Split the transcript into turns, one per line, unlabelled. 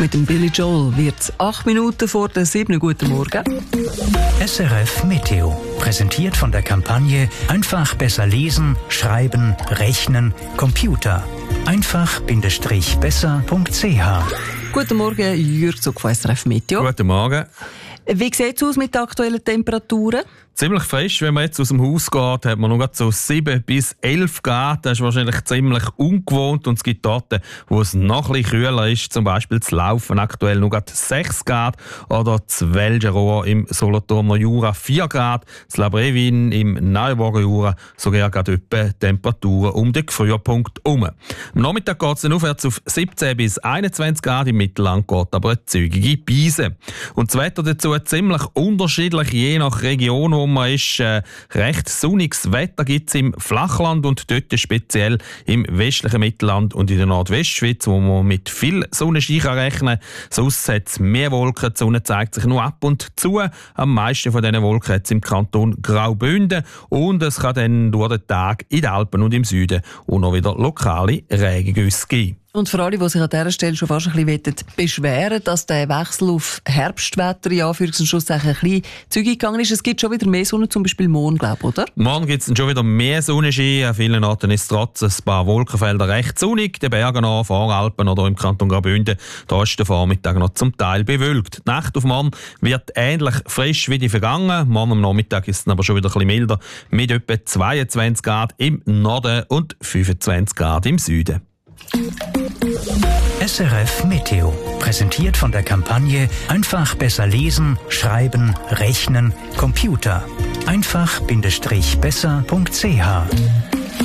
Mit dem Billy Joel wird es 8 Minuten vor der 7. Guten Morgen.
SRF Meteo. Präsentiert von der Kampagne Einfach besser lesen, schreiben, rechnen, Computer. Einfach-besser.ch.
Guten Morgen, Jürg Zug von SRF Meteo.
Guten Morgen.
Wie sieht es aus mit den aktuellen Temperaturen?
Ziemlich frisch, wenn man jetzt aus dem Haus geht, hat man noch so 7 bis 11 Grad. Das ist wahrscheinlich ziemlich ungewohnt und es gibt Orte, wo es noch ein bisschen kühler ist. Zum Beispiel zu Laufen aktuell noch 6 Grad oder zu Welgenrohr im Solothurner Jura 4 Grad. Zu Labrevin im Neuenburger Jura sogar gerade etwa Temperaturen um den Frühpunkt herum. Am Nachmittag geht es dann aufwärts auf 17 bis 21 Grad. Im Mittelland geht aber eine zügige Beise. Und das Wetter dazu ziemlich unterschiedlich, je nach Region, wo man ist. Recht sonniges Wetter gibt es im Flachland und dort speziell im westlichen Mittelland und in der Nordwestschweiz, wo man mit viel Sonnenschein rechnen kann. Sonst hat es mehr Wolken, die Sonne zeigt sich nur ab und zu. Am meisten von diesen Wolken hat es im Kanton Graubünden und es kann dann durch den Tag in den Alpen und im Süden auch noch wieder lokale Regengüsse geben.
Und für alle, die sich an dieser Stelle schon fast ein bisschen beschweren, dass der Wechsel auf Herbstwetter in Anführungs- und Schlusszeichen ein bisschen zügig gegangen ist, es gibt schon wieder mehr Sonne, zum Beispiel morgen, glaube ich, oder?
Morgen gibt es schon wieder mehr Sonnenschein. An vielen Orten ist trotz ein paar Wolkenfelder recht sonnig. Den Bergen an, Voralpen oder im Kanton Graubünden, da ist der Vormittag noch zum Teil bewölkt. Die Nacht auf morgen wird ähnlich frisch wie die vergangen. Morgen am Nachmittag ist es aber schon wieder ein bisschen milder, mit etwa 22 Grad im Norden und 25 Grad im Süden.
SRF Meteo. Präsentiert von der Kampagne Einfach besser lesen, schreiben, rechnen, Computer. Einfach-besser.ch.